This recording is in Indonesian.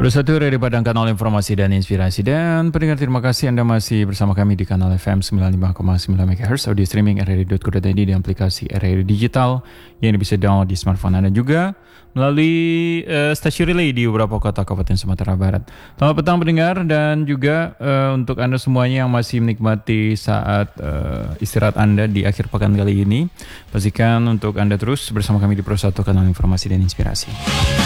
Bersatu dari Padang Kanal Informasi dan Inspirasi. Dan pendengar, terima kasih Anda masih bersama kami di kanal FM 95,9 MHz, audio streaming rri.co.id di aplikasi RRI Digital yang bisa download di smartphone Anda juga melalui stasiun relay di beberapa kota Kabupaten Sumatera Barat. Selamat petang pendengar, dan juga untuk Anda semuanya yang masih menikmati saat istirahat Anda di akhir pekan kali ini, pastikan untuk Anda terus bersama kami di Pro 1 Kanal Informasi dan Inspirasi.